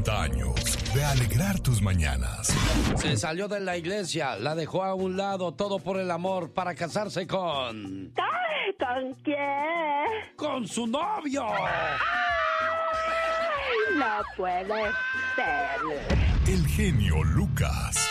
50 años de alegrar tus mañanas. Se salió de la iglesia, la dejó a un lado, todo por el amor, para casarse con... Ay, ¿con quién? ¡Con su novio! Ay, no puede ser. El genio Lucas.